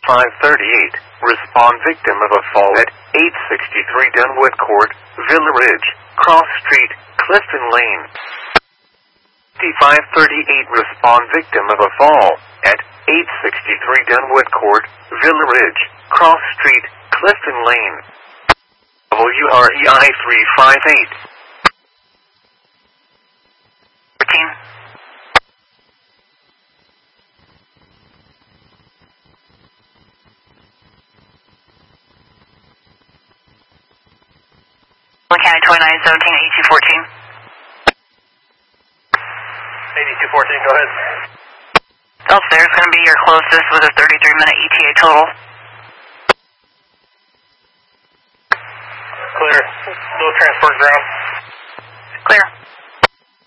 Respond victim of a fall at 863 Dunwood Court, Villa Ridge, Cross Street, Clifton Lane. 5538 Respond victim of a fall at 863 Dunwood Court, Villa Ridge, Cross Street, Clifton Lane. WREI 358. 13. County 2917 at 8214. 8214, go ahead. Delta, there's going to be your closest with a 33-minute ETA total. Clear. No transport ground. Clear.